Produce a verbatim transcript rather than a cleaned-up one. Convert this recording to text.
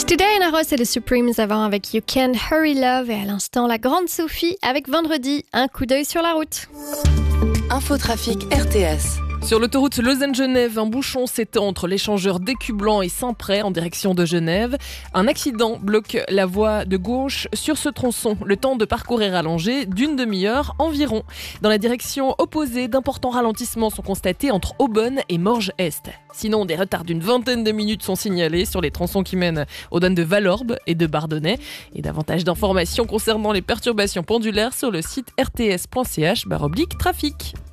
Today in Arros, c'est les Supremes avant avec You Can Hurry Love et à l'instant la grande Sophie avec Vendredi. Un coup d'œil sur la route. Infotrafic R T S. Sur l'autoroute Lausanne-Genève, un bouchon s'étend entre l'échangeur d'Écublanc et Saint-Pré en direction de Genève. Un accident bloque la voie de gauche sur ce tronçon. Le temps de parcours est rallongé d'une demi-heure environ. Dans la direction opposée, d'importants ralentissements sont constatés entre Aubonne et Morges-Est. Sinon, des retards d'une vingtaine de minutes sont signalés sur les tronçons qui mènent aux donnes de Valorbe et de Bardonnay. Et davantage d'informations concernant les perturbations pendulaires sur le site r t s point c h barre oblique trafic.